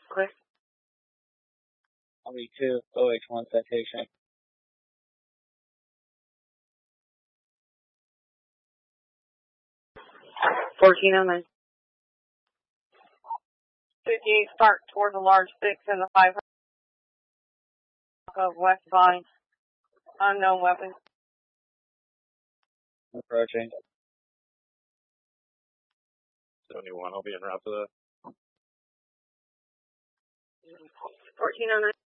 Clear. RE2, OH1 citation. 1409. 58 start toward the large 6 and the 5 of West Vine. Unknown weapon. Approaching. 71, I'll be en route to that. 1409.